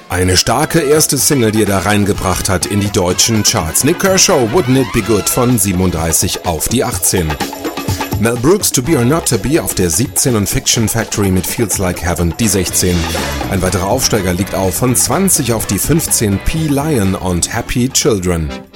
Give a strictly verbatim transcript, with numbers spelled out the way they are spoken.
Eine starke erste Single, die er da reingebracht hat in die deutschen Charts. Nik Kershaw, Wouldn't It Be Good von siebenunddreißig auf die achtzehn. Mel Brooks, To Be or Not To Be auf der siebzehn und Fiction Factory mit Feels Like Heaven die sechzehn. Ein weiterer Aufsteiger liegt auf von zwanzig auf die fünfzehn, P. Lion und Happy Children.